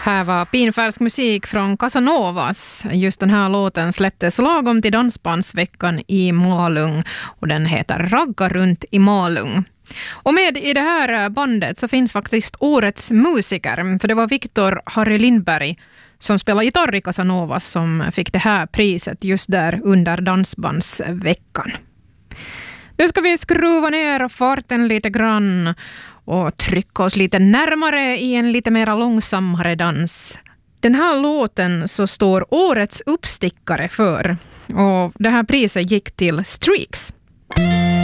Här var pinfärsk musik från Casanovas. Just den här låten släpptes lagom till Dansbandsveckan i Malung och den heter Ragga runt i Malung. Och med i det här bandet så finns faktiskt årets musiker, för det var Viktor Harry Lindberg som spelar gitarr i Casanovas som fick det här priset just där under Dansbandsveckan. Nu ska vi skruva ner farten lite grann och trycka oss lite närmare i en lite mer långsammare dans. Den här låten så står årets uppstickare för, och det här priset gick till Streaks.